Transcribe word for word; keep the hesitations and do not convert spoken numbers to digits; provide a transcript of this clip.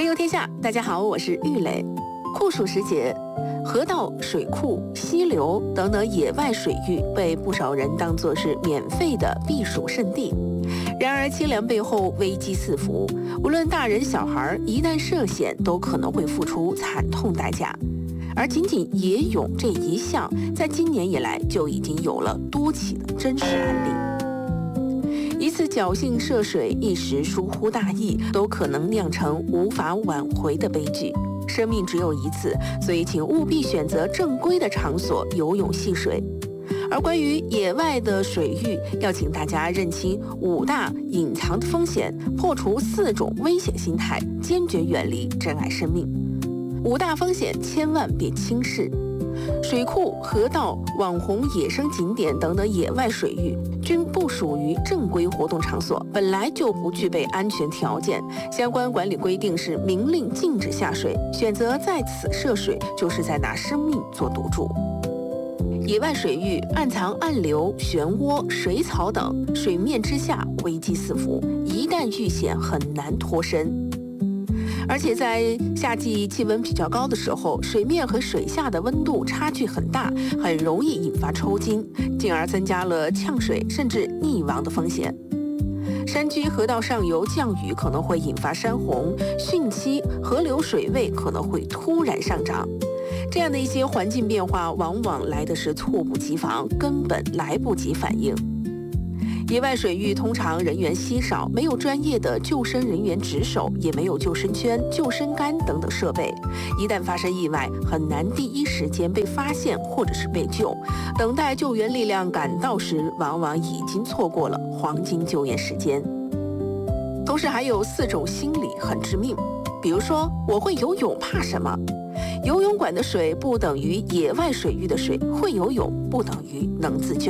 神游天下，大家好，我是玉磊。酷暑时节，河道、水库、溪流等等野外水域被不少人当作是免费的避暑胜地。然而清凉背后危机四伏，无论大人小孩，一旦涉险都可能会付出惨痛代价。而仅仅野泳这一项，在今年以来就已经有了多起的真实案例。一次侥幸涉水，一时疏忽大意，都可能酿成无法挽回的悲剧。生命只有一次，所以请务必选择正规的场所游泳戏水。而关于野外的水域，要请大家认清五大隐藏的风险，破除四种危险心态，坚决远离珍爱生命。五大风险千万别轻视。水库、河道、网红野生景点等等野外水域均不属于正规活动场所，本来就不具备安全条件。相关管理规定是明令禁止下水，选择在此涉水，就是在拿生命做赌注。野外水域暗藏暗流、漩涡、水草等，水面之下危机四伏，一旦遇险很难脱身。而且在夏季气温比较高的时候，水面和水下的温度差距很大，很容易引发抽筋，进而增加了呛水甚至溺亡的风险。山区河道上游降雨可能会引发山洪、汛期，河流水位可能会突然上涨。这样的一些环境变化，往往来的是猝不及防，根本来不及反应。野外水域通常人员稀少，没有专业的救生人员值守，也没有救生圈、救生杆等等设备。一旦发生意外，很难第一时间被发现或者是被救。等待救援力量赶到时，往往已经错过了黄金救援时间。同时还有四种心理很致命，比如说我会游泳，怕什么？游泳馆的水不等于野外水域的水，会游泳不等于能自救。